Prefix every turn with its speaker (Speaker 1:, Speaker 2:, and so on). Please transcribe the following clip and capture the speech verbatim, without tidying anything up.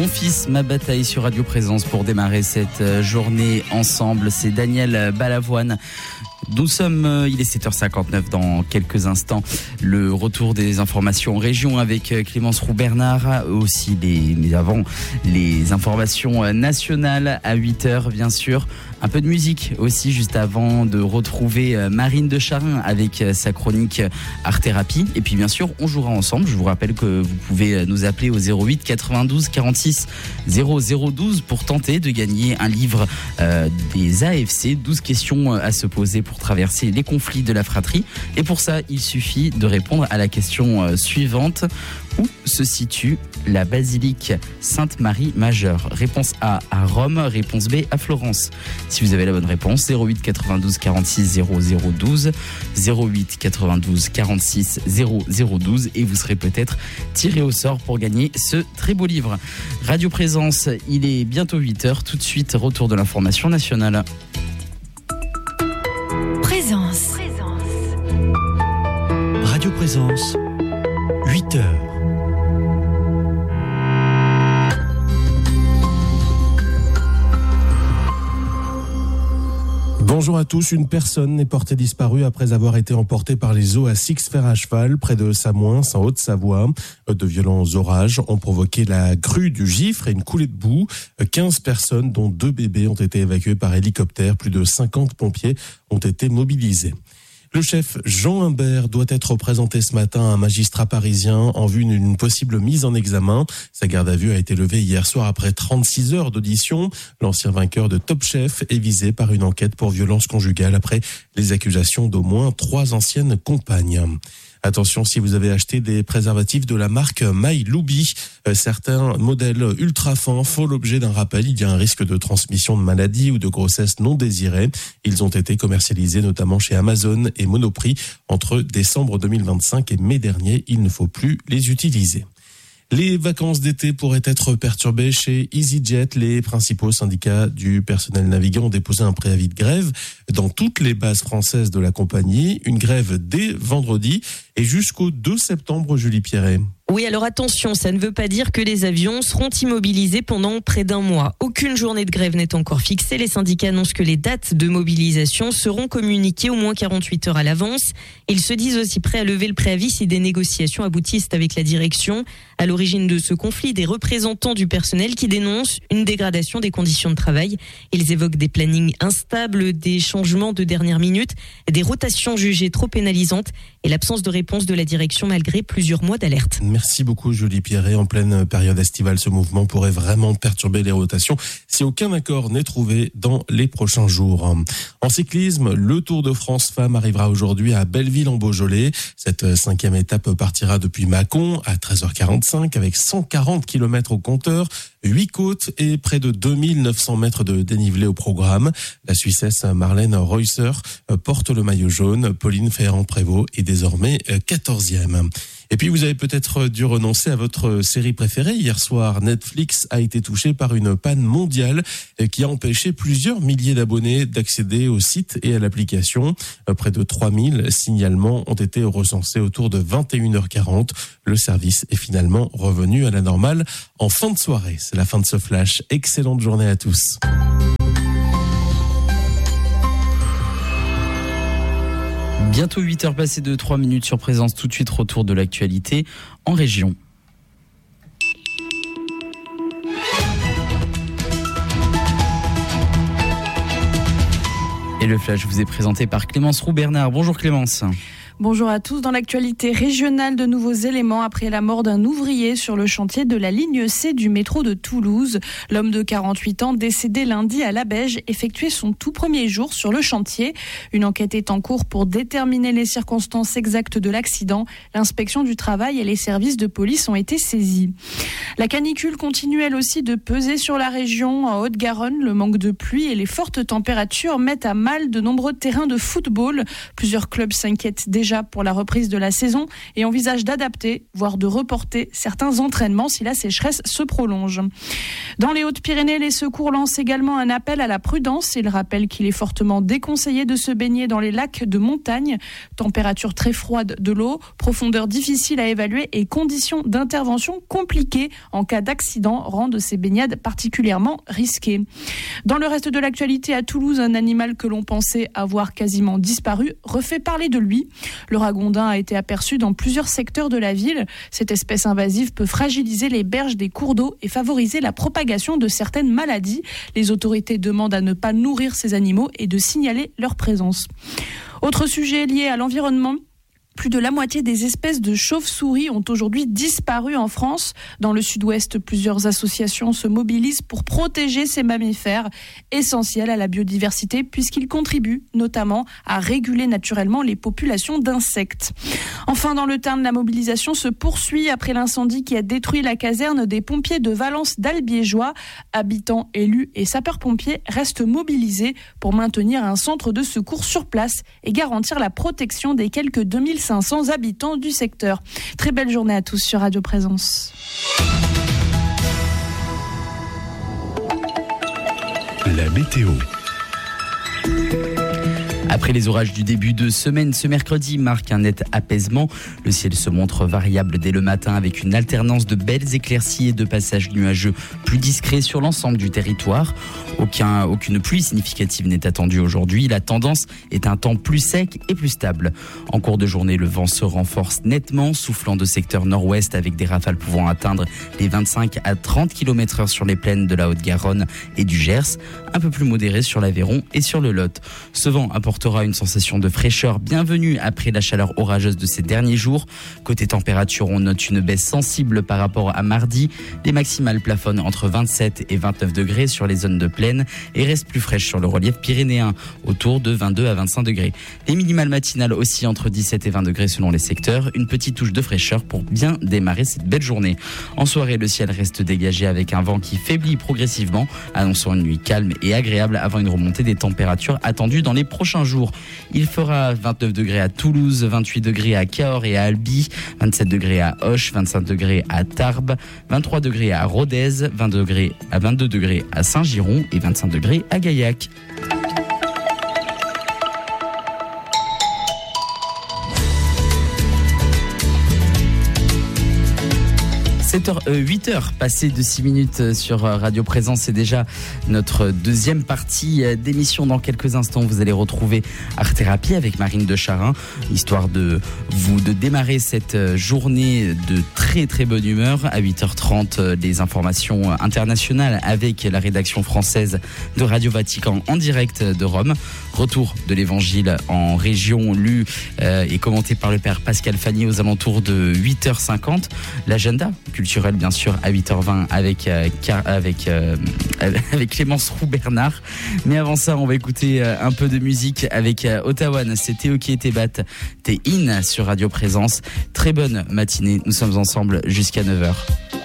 Speaker 1: fils, ma bataille sur Radio Présence pour démarrer cette journée ensemble. C'est Daniel Balavoine. Nous sommes, il est sept heures cinquante-neuf dans quelques instants. Le retour des informations en région avec Clémence Roux-Bernard. Aussi, les, mais avant, les informations nationales à huit heures, bien sûr. Un peu de musique aussi, juste avant de retrouver Marine de Charin avec sa chronique Art Thérapie. Et puis, bien sûr, on jouera ensemble. Je vous rappelle que vous pouvez nous appeler au zéro huit quatre-vingt-douze quarante-six zéro zéro douze pour tenter de gagner un livre euh, des A F C. douze questions à se poser pour traverser les conflits de la fratrie. Et pour ça, il suffit de répondre à la question suivante. Où se situe la basilique Sainte-Marie Majeure? Réponse A, à Rome. Réponse B, à Florence. Si vous avez la bonne réponse, zéro huit quatre-vingt-douze quarante-six zéro zéro douze, zéro huit quatre-vingt-douze quarante-six zéro zéro douze, et vous serez peut-être tiré au sort pour gagner ce très beau livre. Radio Présence, il est bientôt huit heures. Tout de suite, retour de l'information nationale.
Speaker 2: Présence.
Speaker 3: Radio Présence, huit heures. Bonjour à tous. Une personne est portée disparue après avoir été emportée par les eaux à Six-Fers à cheval, près de Samoins, en Haute-Savoie. De violents orages ont provoqué la crue du Gifre et une coulée de boue. quinze personnes, dont deux bébés, ont été évacuées par hélicoptère. Plus de cinquante pompiers ont été mobilisés. Le chef Jean Humbert doit être présenté ce matin à un magistrat parisien en vue d'une possible mise en examen. Sa garde à vue a été levée hier soir après trente-six heures d'audition. L'ancien vainqueur de Top Chef est visé par une enquête pour violence conjugale après les accusations d'au moins trois anciennes compagnes. Attention, si vous avez acheté des préservatifs de la marque My Loubi, euh, certains modèles ultra fins font l'objet d'un rappel. Il y a un risque de transmission de maladies ou de grossesse non désirée. Ils ont été commercialisés notamment chez Amazon et Monoprix entre décembre deux mille vingt-cinq et mai dernier. Il ne faut plus les utiliser. Les vacances d'été pourraient être perturbées chez EasyJet. Les principaux syndicats du personnel navigant ont déposé un préavis de grève dans toutes les bases françaises de la compagnie. Une grève dès vendredi et jusqu'au deux septembre, Julie Pierret.
Speaker 4: Oui, alors attention, ça ne veut pas dire que les avions seront immobilisés pendant près d'un mois. Aucune journée de grève n'est encore fixée. Les syndicats annoncent que les dates de mobilisation seront communiquées au moins quarante-huit heures à l'avance. Ils se disent aussi prêts à lever le préavis si des négociations aboutissent avec la direction. À l'origine de ce conflit, des représentants du personnel qui dénoncent une dégradation des conditions de travail. Ils évoquent des plannings instables, des changements de dernière minute, des rotations jugées trop pénalisantes et l'absence de réponse de la direction malgré plusieurs mois d'alerte.
Speaker 3: Merci beaucoup Julie Pierret. En pleine période estivale, ce mouvement pourrait vraiment perturber les rotations si aucun accord n'est trouvé dans les prochains jours. En cyclisme, le Tour de France Femmes arrivera aujourd'hui à Belleville-en-Beaujolais. Cette cinquième étape partira depuis Mâcon à treize heures quarante-cinq avec cent quarante kilomètres au compteur, huit côtes et près de deux mille neuf cents mètres de dénivelé au programme. La Suissesse Marlène Reusser porte le maillot jaune. Pauline Ferrand-Prévot est désormais quatorzième. Et puis vous avez peut-être dû renoncer à votre série préférée. Hier soir, Netflix a été touché par une panne mondiale qui a empêché plusieurs milliers d'abonnés d'accéder au site et à l'application. Près de trois mille signalements ont été recensés autour de vingt et une heures quarante. Le service est finalement revenu à la normale en fin de soirée. C'est la fin de ce flash. Excellente journée à tous.
Speaker 1: Bientôt huit heures passées de trois minutes sur Présence. Tout de suite, retour de l'actualité en région. Et le flash vous est présenté par Clémence Roux-Bernard. Bonjour Clémence.
Speaker 5: Bonjour à tous. Dans l'actualité régionale, de nouveaux éléments après la mort d'un ouvrier sur le chantier de la ligne C du métro de Toulouse. L'homme de quarante-huit ans, décédé lundi à Labège, effectuait son tout premier jour sur le chantier. Une enquête est en cours pour déterminer les circonstances exactes de l'accident. L'inspection du travail et les services de police ont été saisis. La canicule continue elle aussi de peser sur la région. En Haute-Garonne, le manque de pluie et les fortes températures mettent à mal de nombreux terrains de football. Plusieurs clubs s'inquiètent déjà déjà pour la reprise de la saison et envisage d'adapter, voire de reporter certains entraînements si la sécheresse se prolonge. Dans les Hautes-Pyrénées, les secours lancent également un appel à la prudence. Ils rappellent qu'il est fortement déconseillé de se baigner dans les lacs de montagne. Température très froide de l'eau, profondeur difficile à évaluer et conditions d'intervention compliquées en cas d'accident rendent ces baignades particulièrement risquées. Dans le reste de l'actualité, à Toulouse, un animal que l'on pensait avoir quasiment disparu refait parler de lui. Le ragondin a été aperçu dans plusieurs secteurs de la ville. Cette espèce invasive peut fragiliser les berges des cours d'eau et favoriser la propagation de certaines maladies. Les autorités demandent à ne pas nourrir ces animaux et de signaler leur présence. Autre sujet lié à l'environnement. Plus de la moitié des espèces de chauves-souris ont aujourd'hui disparu en France. Dans le sud-ouest, plusieurs associations se mobilisent pour protéger ces mammifères essentiels à la biodiversité puisqu'ils contribuent notamment à réguler naturellement les populations d'insectes. Enfin, dans le Tarn, la mobilisation se poursuit après l'incendie qui a détruit la caserne des pompiers de Valence d'Albiégeois. Habitants, élus et sapeurs-pompiers restent mobilisés pour maintenir un centre de secours sur place et garantir la protection des quelques deux mille cinq cents habitants du secteur. Très belle journée à tous sur Radio Présence.
Speaker 2: La météo.
Speaker 1: Après les orages du début de semaine, ce mercredi marque un net apaisement. Le ciel se montre variable dès le matin avec une alternance de belles éclaircies et de passages nuageux plus discrets sur l'ensemble du territoire. Aucun, aucune pluie significative n'est attendue aujourd'hui. La tendance est un temps plus sec et plus stable. En cours de journée, le vent se renforce nettement, soufflant de secteur nord-ouest avec des rafales pouvant atteindre les vingt-cinq à trente kilomètres heure sur les plaines de la Haute-Garonne et du Gers, un peu plus modéré sur l'Aveyron et sur le Lot. Ce vent apportera une sensation de fraîcheur bienvenue après la chaleur orageuse de ces derniers jours. Côté température, on note une baisse sensible par rapport à mardi. Les maximales plafonnent entre vingt-sept et vingt-neuf degrés sur les zones de plaine et restent plus fraîches sur le relief pyrénéen, autour de vingt-deux à vingt-cinq degrés. Les minimales matinales aussi entre dix-sept et vingt degrés selon les secteurs. Une petite touche de fraîcheur pour bien démarrer cette belle journée. En soirée, le ciel reste dégagé avec un vent qui faiblit progressivement, annonçant une nuit calme et agréable avant une remontée des températures attendues dans les prochains jours. Il fera vingt-neuf degrés à Toulouse, vingt-huit degrés à Cahors et à Albi, vingt-sept degrés à Auch, vingt-cinq degrés à Tarbes, vingt-trois degrés à Rodez, vingt degrés à vingt-deux degrés à Saint-Giron et vingt-cinq degrés à Gaillac. sept heures, euh, huit heures passées de six minutes sur Radio Présence. C'est déjà notre deuxième partie d'émission. Dans quelques instants, vous allez retrouver Art Thérapie avec Marine de Charin, histoire de vous de démarrer cette journée de très très bonne humeur. À huit heures trente, des informations internationales avec la rédaction française de Radio Vatican en direct de Rome. Retour de l'évangile en région, lu euh, et commenté par le père Pascal Fagné aux alentours de huit heures cinquante. L'agenda culturel bien sûr à huit heures vingt avec euh, car, avec euh, avec Clémence Roux-Bernard. Mais avant ça, on va écouter euh, un peu de musique avec euh, Ottawa. C'est Théo qui était bat, t'es in sur Radio Présence. Très bonne matinée. Nous sommes ensemble jusqu'à neuf heures.